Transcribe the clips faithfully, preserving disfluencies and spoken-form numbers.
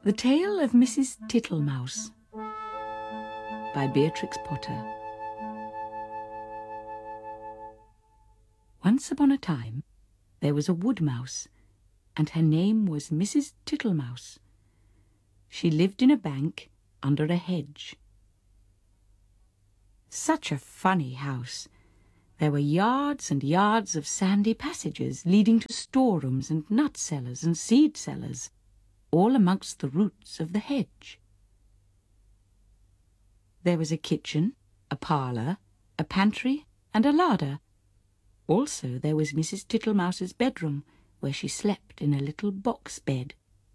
The Tale of Missus Tittlemouse by Beatrix Potter. Once upon a time, there was a wood mouse, and her name was Missus Tittlemouse. She lived in a bank under a hedge. Such a funny house! There were yards and yards of sandy passages leading to storerooms and nut cellars and seed cellars, all amongst the roots of the hedge. There was a kitchen, a parlour, a pantry, and a larder. Also there was Missus Tittlemouse's bedroom, where she slept in a little box bed.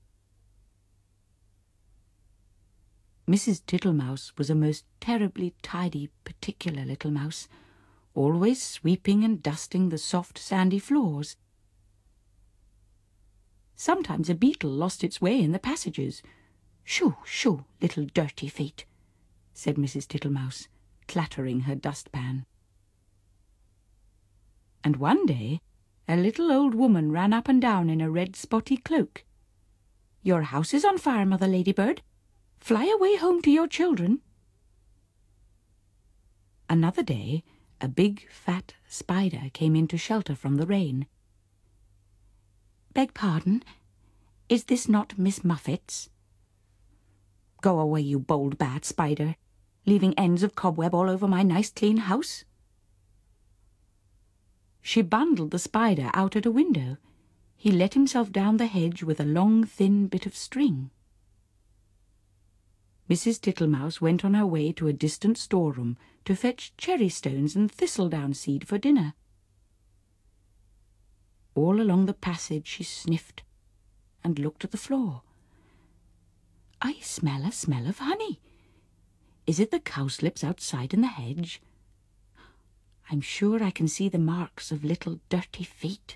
Missus Tittlemouse was a most terribly tidy, particular little mouse, always sweeping and dusting the soft sandy floors. Sometimes a beetle lost its way in the passages. "Shoo, shoo, little dirty feet," said Missus Tittlemouse, clattering her dustpan. And one day a little old woman ran up and down in a red spotty cloak. "Your house is on fire, Mother Ladybird. Fly away home to your children." Another day a big fat spider came in to shelter from the rain. "Beg pardon, is this not Miss Muffet's?" "Go away, you bold bad spider, leaving ends of cobweb all over my nice clean house." She bundled the spider out at a window. He let himself down the hedge with a long thin bit of string. Missus Tittlemouse went on her way to a distant storeroom to fetch cherry stones and thistledown seed for dinner. All along the passage she sniffed and looked at the floor. "I smell a smell of honey. Is it the cowslips outside in the hedge? I'm sure I can see the marks of little dirty feet."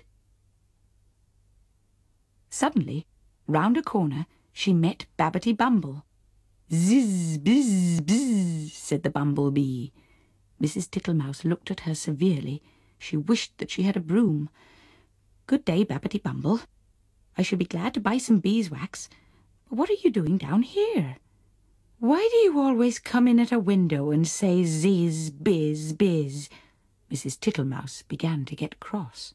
Suddenly, round a corner, she met Babbitty Bumble. "Zizz, bizz, bizz," said the bumblebee. Missus Tittlemouse looked at her severely. She wished that she had a broom. "Good day, Babbitty Bumble. I should be glad to buy some beeswax. But what are you doing down here? Why do you always come in at a window and say zizz, bizz, bizz?" Missus Tittlemouse began to get cross.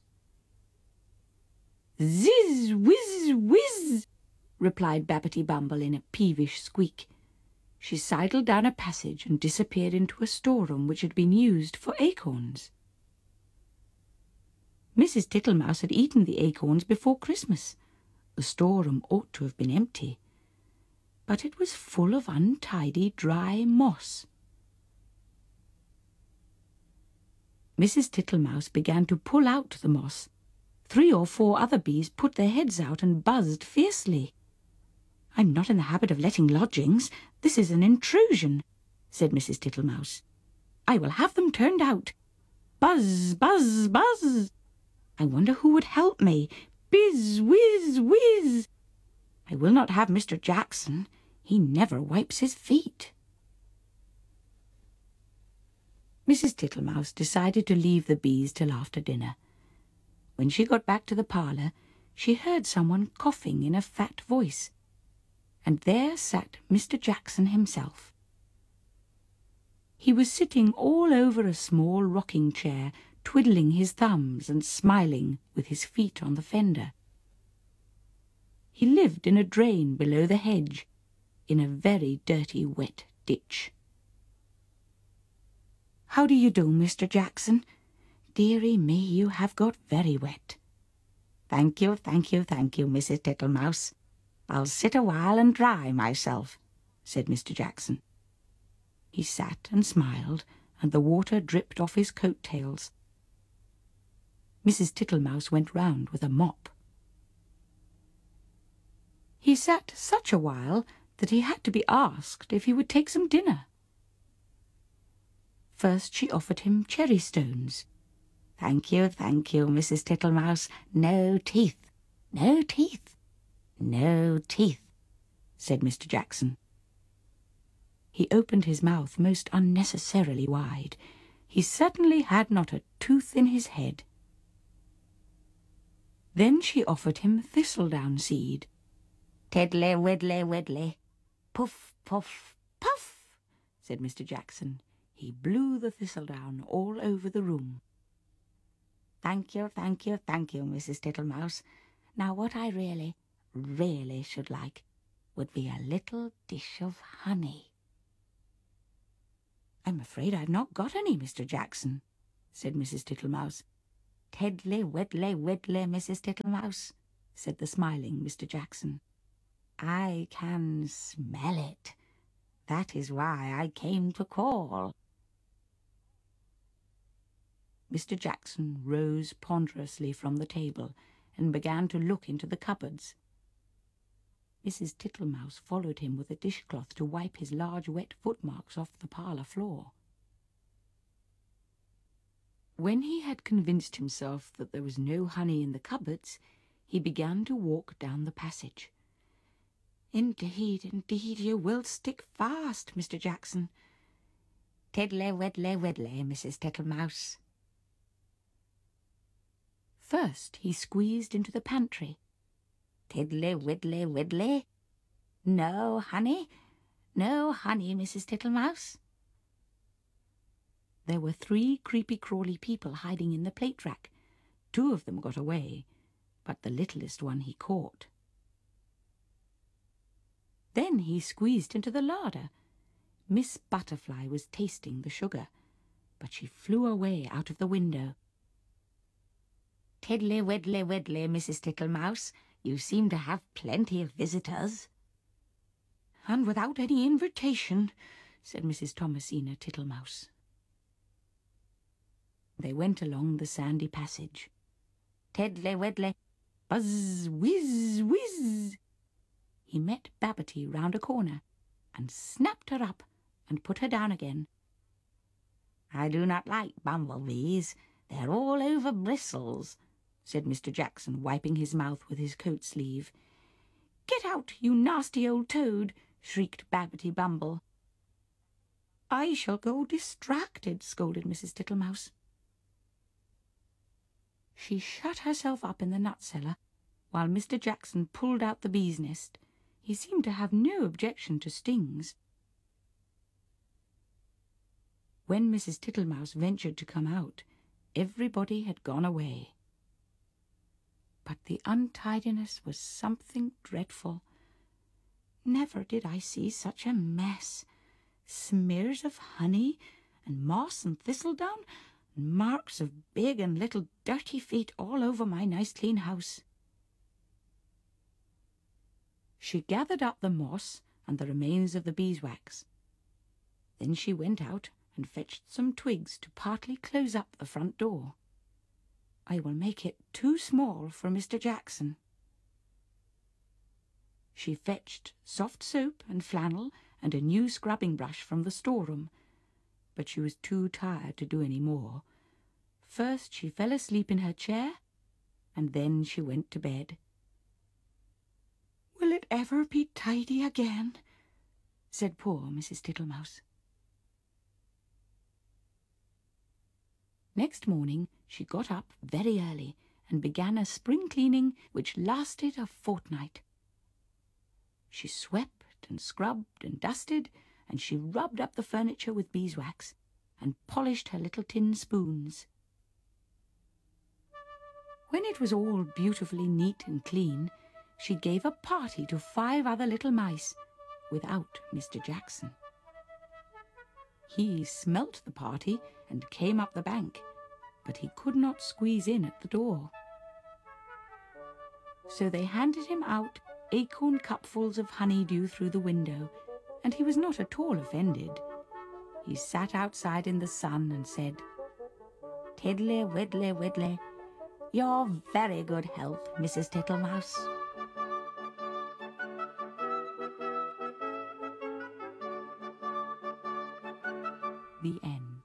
"Zizz, whizz, whizz," replied Babbitty Bumble in a peevish squeak. She sidled down a passage and disappeared into a storeroom which had been used for acorns. Missus Tittlemouse had eaten the acorns before Christmas. The storeroom ought to have been empty, but it was full of untidy, dry moss. Missus Tittlemouse began to pull out the moss. Three or four other bees put their heads out and buzzed fiercely. "I'm not in the habit of letting lodgings. This is an intrusion," said Missus Tittlemouse. "I will have them turned out. Buzz, buzz, buzz. I wonder who would help me. Bizz, whizz, whizz. I will not have Mister Jackson. He never wipes his feet." Missus Tittlemouse decided to leave the bees till after dinner. When she got back to the parlour, she heard someone coughing in a fat voice, and there sat Mister Jackson himself. He was sitting all over a small rocking chair, twiddling his thumbs and smiling with his feet on the fender. He lived in a drain below the hedge, in a very dirty wet ditch. "How do you do, Mister Jackson? Dearie me, you have got very wet." "Thank you, thank you, thank you, Missus Tittlemouse. I'll sit a while and dry myself," said Mister Jackson. He sat and smiled, and the water dripped off his coat-tails. Missus Tittlemouse went round with a mop. He sat such a while that he had to be asked if he would take some dinner. First she offered him cherry stones. "Thank you, thank you, Missus Tittlemouse. No teeth, no teeth, no teeth," said Mister Jackson. He opened his mouth most unnecessarily wide. He certainly had not a tooth in his head. Then she offered him thistledown seed. "Tiddly widdly widdly, puff, puff, puff," said Mister Jackson. He blew the thistledown all over the room. "Thank you, thank you, thank you, Missus Tittlemouse. Now what I really, really should like would be a little dish of honey." "I'm afraid I've not got any, Mister Jackson," said Missus Tittlemouse. "Tiddly widdly widdly, Missus Tittlemouse," said the smiling Mister Jackson. "I can smell it. That is why I came to call." Mister Jackson rose ponderously from the table and began to look into the cupboards. Missus Tittlemouse followed him with a dishcloth to wipe his large wet footmarks off the parlour floor. When he had convinced himself that there was no honey in the cupboards, he began to walk down the passage. "Indeed, indeed, you will stick fast, Mister Jackson." "Tiddly widdly widdly, Missus Tittlemouse." First he squeezed into the pantry. "Tiddly widdly widdly. No honey, no honey, Missus Tittlemouse." There were three creepy-crawly people hiding in the plate rack. Two of them got away, but the littlest one he caught. Then he squeezed into the larder. Miss Butterfly was tasting the sugar, but she flew away out of the window. "Tiddly widdly widdly, Missus Tittlemouse. You seem to have plenty of visitors." "And without any invitation," said Missus Thomasina Tittlemouse. They went along the sandy passage. "Tiddly widdly, buzz, whiz, whiz." He met Babbitty round a corner, and snapped her up and put her down again. "I do not like bumblebees. They're all over bristles," said Mister Jackson, wiping his mouth with his coat sleeve. "Get out, you nasty old toad!" shrieked Babbitty Bumble. "I shall go distracted," scolded Missus Tittlemouse. She shut herself up in the nut cellar, while Mister Jackson pulled out the bee's nest. He seemed to have no objection to stings. When Missus Tittlemouse ventured to come out, everybody had gone away. But the untidiness was something dreadful. Never did I see such a mess. Smears of honey, and moss and thistledown, and marks of big and little dirty feet all over my nice clean house. She gathered up the moss and the remains of the beeswax. Then she went out and fetched some twigs to partly close up the front door. I will make it too small for Mister Jackson. She fetched soft soap and flannel and a new scrubbing brush from the storeroom, but she was too tired to do any more. First she fell asleep in her chair, and then she went to bed. "Will it ever be tidy again?" said poor Missus Tittlemouse. Next morning she got up very early and began a spring cleaning which lasted a fortnight. She swept and scrubbed and dusted, and she rubbed up the furniture with beeswax and polished her little tin spoons. When it was all beautifully neat and clean, she gave a party to five other little mice, without Mister Jackson. He smelt the party and came up the bank, but he could not squeeze in at the door. So they handed him out acorn cupfuls of honeydew through the window, and he was not at all offended. He sat outside in the sun and said, "Tiddly widdly widdly, your very good health, Missus Tittlemouse." The end.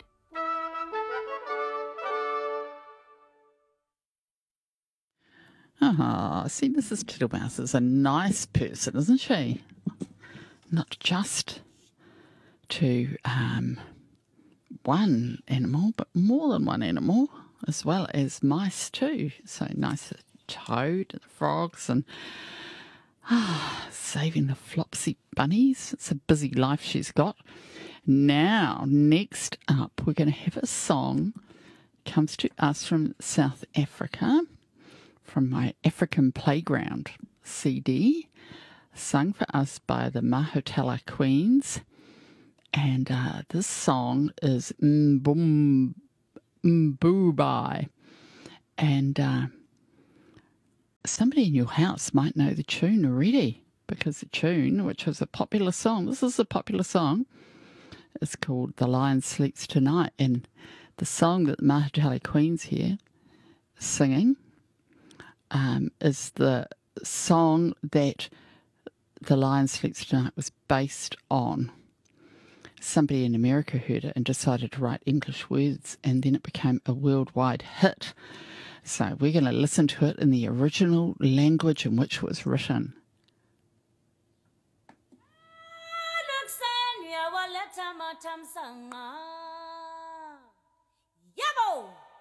Ah, see, Missus Tittlemouse is a nice person, isn't she? Not just to um, one animal, but more than one animal, as well as mice too. So nice toad and frogs and ah, saving the Flopsy bunnies. It's a busy life she's got. Now, next up, we're going to have a song. Comes to us from South Africa, from my African Playground C D, sung for us by the Mahotella Queens. And uh, this song is Mbum Mbubai. And uh, somebody in your house might know the tune already, because the tune, which was a popular song, this is a popular song, it's called The Lion Sleeps Tonight. And the song that the Mahotella Queens here singing um, is the song that The Lion Sleeps Tonight was based on. Somebody in America heard it and decided to write English words, and then it became a worldwide hit. So we're going to listen to it in the original language in which it was written. Alexandria waleta matamsanga